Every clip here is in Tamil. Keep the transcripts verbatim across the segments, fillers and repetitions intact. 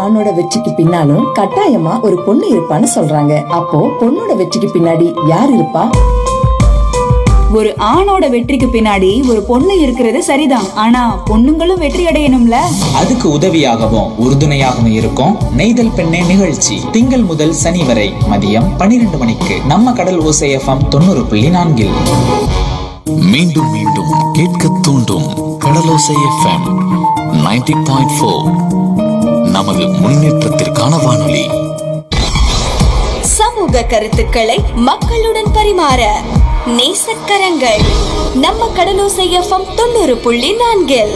ஆணோட வெற்றிக்கு பின்னாலும் கட்டாயமா ஒரு பொண்ணு இருப்பான்னு சொல்றாங்க. அப்போ பொண்ணோட வெற்றிக்கு பின்னாடி யார் இருப்பா? ஒரு ஆணோட வெற்றிக்கு பின்னாடி ஒரு பொண்ணு இருக்கிறது சரிதான். ஆனா பொண்ணுங்களும் வெற்றி அடையணும்ல. அதுக்கு உதவியாகவும் உறுதுணையாகவும் இருக்கும் நெய்தல் பெண்ணே நிகழ்ச்சி. திங்கள் முதல் சனி வரை மதியம் பன்னிரண்டு மணிக்கு நம்ம கடல் ஓசை எஃப்எம் தொண்ணூறு புள்ளி நான்கில். மீண்டும் மீண்டும் கேட்க தூண்டும் கடலோசை எஃப்எம் நைன்டி பாயிண்ட் ஃபோர். நமது முன்னேற்றத்திற்கான வானொலி. சமூக கருத்துக்களை மக்களுடன் பரிமாற நேசக்கரங்கள் நம்ம கடலோசை எஃப்எம் தொண்ணூறு புள்ளி நான்கில்.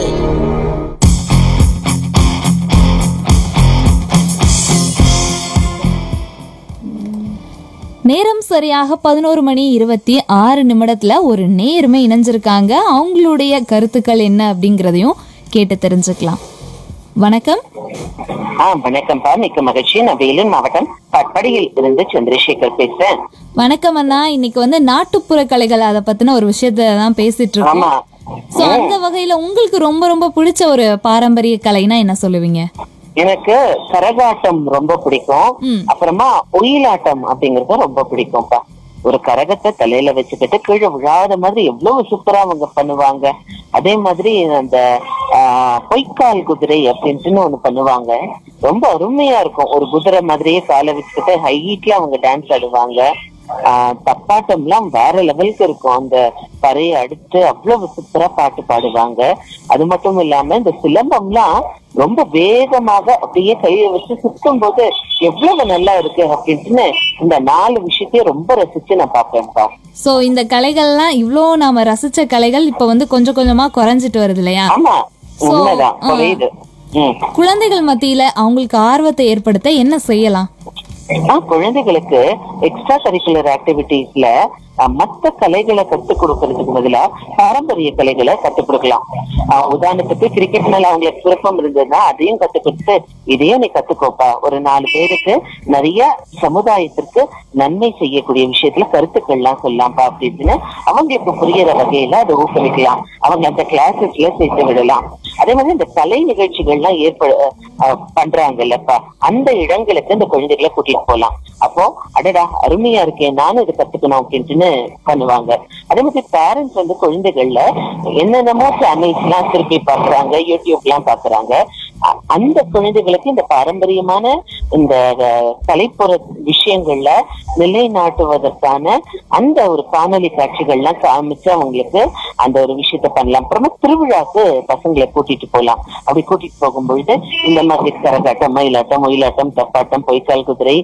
நேரம் சரியாக பதினோரு மணி இருபத்தி ஆறு நிமிடத்துல ஒரு நேர்மை இணைஞ்சிருக்காங்க. அவங்களுடைய கருத்துக்கள் என்ன அப்படிங்கறதையும் கேட்டு தெரிஞ்சுக்கலாம். வணக்கம். வணக்கம்ப்பா, மிக்க மகிழ்ச்சி. நான் வேலூர் மாவட்டம் பட்படியில் இருந்து சந்திரசேகர் பேசுறேன். வணக்கம் அண்ணா. இன்னைக்கு வந்து நாட்டுப்புற கலைகள் அத பத்தின ஒரு விஷயத்த தான் பேசிட்டு இருக்கோம். சோ அந்த வகையில உங்களுக்கு ரொம்ப ரொம்ப பிடிச்ச ஒரு பாரம்பரிய கலைனா என்ன சொல்லுவீங்க? எனக்கு கரகாட்டம் ரொம்ப பிடிக்கும். அப்புறமா ஒயிலாட்டம் அப்படிங்கறது ரொம்ப பிடிக்கும்ப்பா. ஒரு கரகத்தை தலையில வச்சுக்கிட்டு கீழே விழாத மாதிரி எவ்வளவு சூப்பரா அவங்க பண்ணுவாங்க. அதே மாதிரி அந்த ஆஹ் பொய்க்கால் குதிரை அப்படின்ட்டு ஒண்ணு பண்ணுவாங்க. ரொம்ப அருமையா இருக்கும். ஒரு குதிரை மாதிரியே காலை வச்சுக்கிட்டு ஹைட்ல அவங்க டான்ஸ் ஆடுவாங்க. ஆஹ் தப்பாட்டம் எல்லாம் வேற லெவலுக்கு இருக்கும். அந்த பறையை அடுத்து அவ்வளவு சூப்பரா பாட்டு பாடுவாங்க. அது மட்டும் இல்லாம இந்த சிலம்பம் எல்லாம் ரொம்ப வேகமாக அப்படியே கையை வச்சு சுத்தும் போது எவ்வளவு நல்லா இருக்கு அப்படின்ட்டு இந்த நாலு விஷயத்தையும் ரொம்ப ரசிச்சு நான் பாப்பேன்ப்பா. சோ இந்த கலைகள்லாம் இவ்ளோ நாம ரசிச்ச கலைகள் இப்ப வந்து கொஞ்சம் கொஞ்சமா குறைஞ்சிட்டு வருது இல்லையா? ஆமா, உண்மைதான், குறையுது. குழந்தைகள் மத்தியில அவங்களுக்கு ஆர்வத்தை ஏற்படுத்த என்ன செய்யலாம்? குழந்தைகளுக்கு எக்ஸ்ட்ரா கரிக்குலர் ஆக்டிவிட்டிஸ்ல மற்ற கலைகளை கத்துக் கொடுக்கறதுக்கு பதிலா பாரம்பரிய கலைகளை கத்துக் கொடுக்கலாம். ஆஹ் உதாரணத்துக்கு கிரிக்கெட் மேல அவங்களுக்கு விருப்பம் இருந்ததுன்னா அதையும் கத்துக் கொடுத்து இதையும் நீ கத்துக்கோப்பா. ஒரு நாலு பேருக்கு நிறைய சமுதாயத்திற்கு நன்மை செய்யக்கூடிய விஷயத்துல கருத்துக்கள் எல்லாம் சொல்லலாம்ப்பா அப்படின்னு அவங்களுக்கு புரியுற வகையில அதை ஊக்குவிக்கலாம். அவங்க அந்த கிளாஸஸ்ல சேர்த்து விடலாம். அதே மாதிரி இந்த கலை நிகழ்ச்சிகள்லாம் ஏற்ப பண்றாங்கல்லப்பா, அந்த இடங்களுக்கு இந்த குழந்தைகளை கூட்டிட்டு போகலாம். அப்போ அடடா அருமையா இருக்கேன், நானும் இதை கத்துக்கணும் அப்படின்ட்டு பண்ணுவாங்க. அதே மாதிரி பேரண்ட்ஸ் வந்து குழந்தைகள்ல என்னென்னமோ சேனல்ஸ் எல்லாம் திருப்பி பாக்குறாங்க, யூடியூப் எல்லாம் பாக்குறாங்க. அந்த குழந்தைகளுக்கு இந்த பாரம்பரியமான இந்த கலைப்புற விஷயங்கள்ல நிலைநாட்டுவதற்கான அந்த ஒரு காணொலி காட்சிகள்லாம் காமிச்சு அவங்களுக்கு அந்த ஒரு விஷயத்த பண்ணலாம். அப்புறமா திருவிழாக்கு பசங்களை கூட்டிட்டு போகலாம். அப்படி கூட்டிட்டு போகும்பொழுது இந்த மாதிரி கரகாட்டம், மயிலாட்டம், ஒயிலாட்டம், தப்பாட்டம், பொய்க்கால் குதிரை,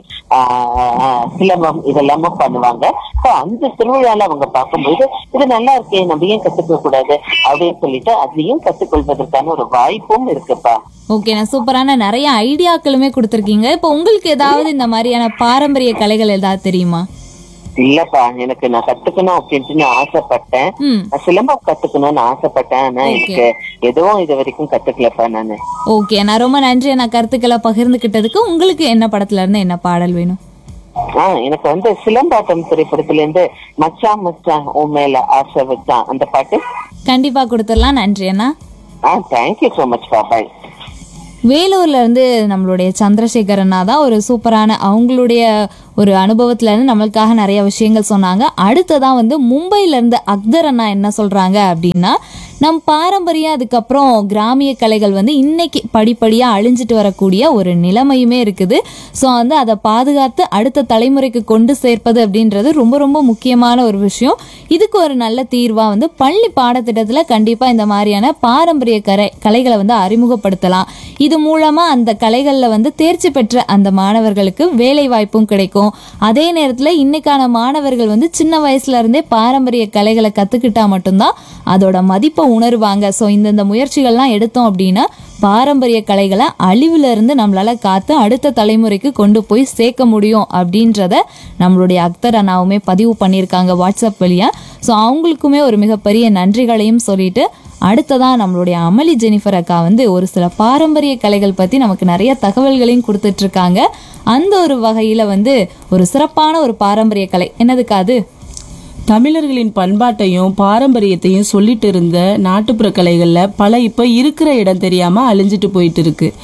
ஆஹ் சிலம்பம் இதெல்லாமே பண்ணுவாங்க. அந்த திருவிழால அவங்க பார்க்கும்போது இது நல்லா இருக்கே, நம்ம ஏன் கத்துக்க கூடாது அப்படின்னு சொல்லிட்டு அதையும் கத்துக்கொள்வதற்கான ஒரு வாய்ப்பும் இருக்குப்பா. ஓகே, நான் சூப்பரான நிறைய ஐடியாக்களுமே கொடுத்துருக்கீங்க. இப்போ உங்களுக்கு ஏதாவது இந்த மாதிரியான பாரம்பரிய கலைகள் ஏதாவது தெரியுமா? இல்லப்பா, எனக்கு நான் கத்துக்கணும் அப்படின்ட்டு ஆசைப்பட்டேன். சிலம்பம் கத்துக்கணும்னு ஆசைப்பட்டேன். ஆனா எனக்கு எதுவும் இது வரைக்கும் கத்துக்கலப்பா நானு. ஓகே, நான் ரொம்ப நன்றி நான் கருத்துக்களை பகிர்ந்துகிட்டதுக்கு. உங்களுக்கு என்ன படத்துல இருந்து என்ன பாடல் வேணும்? ஆஹ் எனக்கு வந்து சிலம்பாட்டம் திரைப்படத்துல இருந்து மச்சான் மச்சான் உன் மேல ஆசை வச்சான் அந்த பாட்டு கண்டிப்பா கொடுத்துடலாம். நன்றி அண்ணா. ஆஹ் தேங்க்யூ சோ மச் பா. பாய். வேலூர்ல இருந்து நம்மளுடைய சந்திரசேகர் அண்ணா தான் ஒரு சூப்பரான அவங்களுடைய ஒரு அனுபவத்துல இருந்து நம்மளுக்காக நிறைய விஷயங்கள் சொன்னாங்க. அடுத்ததான் வந்து மும்பைல இருந்து அக்தர் அண்ணா என்ன சொல்றாங்க அப்படின்னா, நம் பாரம்பரியம் அதுக்கப்புறம் கிராமிய கலைகள் வந்து இன்னைக்கு படிப்படியா அழிஞ்சிட்டு வரக்கூடிய ஒரு நிலைமையுமே இருக்குது. ஸோ வந்து அதை பாதுகாத்து அடுத்த தலைமுறைக்கு கொண்டு சேர்ப்பது அப்படின்றது ரொம்ப ரொம்ப முக்கியமான ஒரு விஷயம். இதுக்கு ஒரு நல்ல தீர்வா வந்து பள்ளி பாடத்திட்டத்துல கண்டிப்பா இந்த மாதிரியான பாரம்பரிய கலை கலைகளை வந்து அறிமுகப்படுத்தலாம். இது மூலமா அந்த கலைகள்ல வந்து தேர்ச்சி பெற்ற அந்த மாணவர்களுக்கு வேலை வாய்ப்பும் கிடைக்கும். அதே நேரத்துல இன்னைக்கான மாணவர்கள் வந்து சின்ன வயசுல இருந்தே பாரம்பரிய கலைகளை கத்துக்கிட்டா மட்டும்தான் அதோட மதிப்பை உணர்வாங்க. ஸோ இந்தந்த முயற்சிகள்லாம் எடுத்தோம் அப்படின்னா பாரம்பரிய கலைகளை அழிவுல இருந்து நம்மளால காத்து அடுத்த தலைமுறைக்கு கொண்டு போய் சேர்க்க முடியும் அப்படின்றத நம்மளுடைய அக்தர் அண்ணாவுமே பதிவு பண்ணியிருக்காங்க வாட்ஸ்அப் வழியா. ஸோ அவங்களுக்குமே ஒரு மிகப்பெரிய நன்றிகளையும் சொல்லிட்டு அடுத்ததான் நம்மளுடைய அமளி ஜெனிஃபர் அக்கா வந்து ஒரு சில பாரம்பரிய கலைகள் பற்றி நமக்கு நிறைய தகவல்களையும் கொடுத்துட்டு இருக்காங்க. அந்த ஒரு வகையில் வந்து ஒரு சிறப்பான ஒரு பாரம்பரிய கலை என்னதுக்கா அது? தமிழர்களின் பண்பாட்டையும் பாரம்பரியத்தையும் சொல்லிட்டு இருந்த நாட்டுப்புற கலைகளில் பல இப்போ இருக்கிற இடம் தெரியாமல் அழிஞ்சிட்டு போயிட்டு இருக்கு.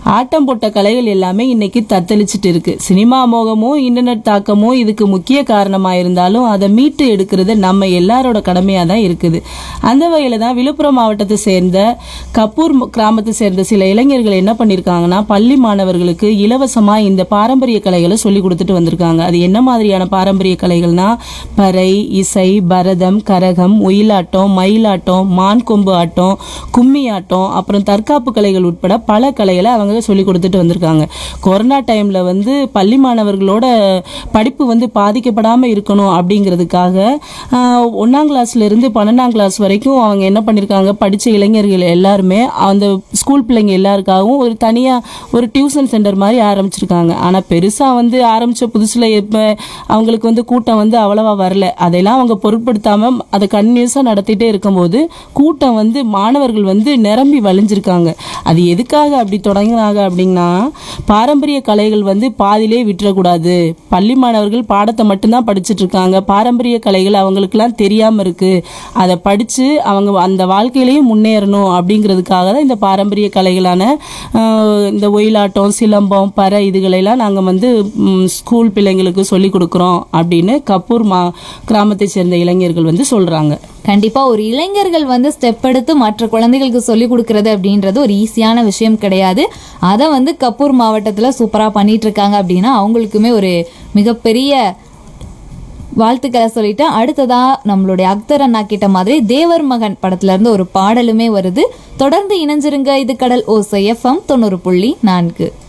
ஆட்டம் போட்ட கலைகள் எல்லாமே இன்னைக்கு தத்தளிச்சிட்டு இருக்கு. சினிமா மோகமும் இன்டர்நெட் தாக்கமும் இதுக்கு முக்கிய காரணமா இருந்தாலும் அதை மீட்டு எடுக்கிறது நம்ம எல்லாரோட கடமையா தான் இருக்குது. அந்த வகையில தான் விழுப்புரம் மாவட்டத்தை சேர்ந்த கப்பூர் கிராமத்தை சேர்ந்த சில இளைஞர்கள் என்ன பண்ணிருக்காங்கன்னா, பள்ளி மாணவர்களுக்கு இலவசமா இந்த பாரம்பரிய கலைகளை சொல்லி கொடுத்துட்டு வந்திருக்காங்க. அது என்ன மாதிரியான பாரம்பரிய கலைகள்னா, பறை, இசை, பரதம், கரகம், ஒயிலாட்டம், மயிலாட்டம், மான் கொம்பு ஆட்டம், கும்மி ஆட்டம், அப்புறம் தற்காப்பு கலைகள் உட்பட பல கலைகளை அவங்க சொல்லி கொடுத்துட்டு வந்திருக்காங்க. கொரோனா டைம்ல வந்து பள்ளி மாணவர்களோட படிப்பு வந்து பாதிக்கப்படாம இருக்கணும் அப்படிங்கிறதுக்காக ஒன்னாம் கிளாஸ்ல இருந்து பன்னெண்டாம் கிளாஸ் வரைக்கும் அவங்க என்ன பண்ணிருக்காங்க, படிச்ச இளைஞர்கள் எல்லாருமே அந்த ஸ்கூல் பிள்ளைங்க எல்லாருக்காகவும் ஒரு தனியா ஒரு டியூஷன் சென்டர் மாதிரி ஆரம்பிச்சிருக்காங்க. ஆனா பெருசா வந்து ஆரம்பிச்ச புதுசுல இப்ப அவங்களுக்கு வந்து கூட்டம் வந்து அவ்வளவா வரல. அதெல்லாம் அவங்க பொருட்படுத்தாம அதை கன்டினியூஸா நடத்திட்டே இருக்கும்போது கூட்டம் வந்து மாணவர்கள் வந்து நிரம்பி வழிஞ்சிருக்காங்க. அது எதுக்காக அப்படி தொடங்கினாங்க அப்படின்னா, பாரம்பரிய கலைகள் வந்து பாதிலே விட்டுறக்கூடாது, பள்ளி மாணவர்கள் பாடத்தை மட்டும்தான் படிச்சுட்டு இருக்காங்க, பாரம்பரிய கலைகள் அவங்களுக்குலாம் தெரியாம இருக்கு, அதை படிச்சு அவங்க அந்த வாழ்க்கையிலையும் முன்னேறணும் அப்படிங்கிறதுக்காக தான் இந்த பாரம்பரிய கலைகளான இந்த ஒயிலாட்டம், சிலம்பம், பறை இதுகளெல்லாம் நாங்கள் வந்து ஸ்கூல் பிள்ளைங்களுக்கு சொல்லி கொடுக்குறோம் அப்படின்னு கப்பூர் மா கிராமத்தை சேர்ந்த இளைஞர்கள் வந்து சொல்றாங்க. கண்டிப்பா ஒரு இளைஞர்கள் வந்து ஸ்டெப் எடுத்து மற்ற குழந்தைகளுக்கு சொல்லி கொடுக்கறது அப்படின்றது ஒரு ஈஸியான விஷயம் கிடையாது. அதை வந்து கப்பூர் மாவட்டத்தில் சூப்பராக பண்ணிட்டு இருக்காங்க அப்படின்னா அவங்களுக்குமே ஒரு மிகப்பெரிய வாழ்த்துக்களை சொல்லிட்டு, அடுத்ததா நம்மளுடைய அக்தர் அண்ணா கிட்ட மாதிரி தேவர் மகன் படத்துல இருந்து ஒரு பாடலுமே வருது. தொடர்ந்து இணைஞ்சிருங்க. இது கடல் ஓசை எஃப்எம் தொண்ணூறு புள்ளி நான்கு.